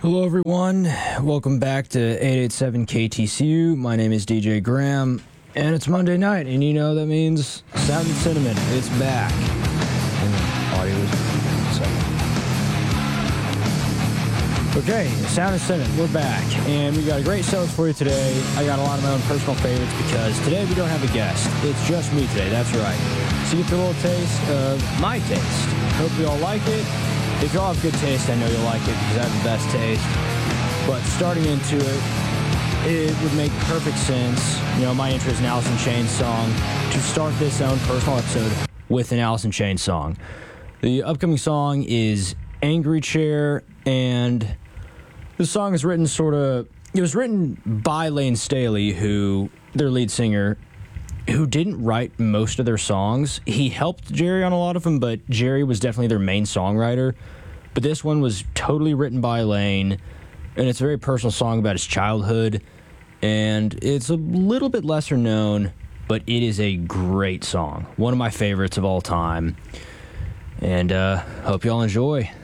Hello, everyone. Welcome back to 887 KTCU. My name is DJ Graham, and it's Monday night, and you know that means Sound and Cinnamon. It's back. And audio is okay, Sound and Cinnamon, we're back, and we got a great show for you today. I got a lot of my own personal favorites because today we don't have a guest. It's just me today, that's right. So you get a little taste of my taste. Hope you all like it. If y'all have good taste, I know you'll like it because I have the best taste. But starting into it would make perfect sense. You know, my intro is an Alice in Chains song. To start this own personal episode with an Alice in Chains song. The upcoming song is Angry Chair, and the song is written it was written by Lane Staley, who, their lead singer, who didn't write most of their songs. He helped Jerry on a lot of them, but Jerry was definitely their main songwriter. But this one was totally written by Lane, and it's a very personal song about his childhood, and it's a little bit lesser known, but it is a great song. One of my favorites of all time, and hope y'all enjoy.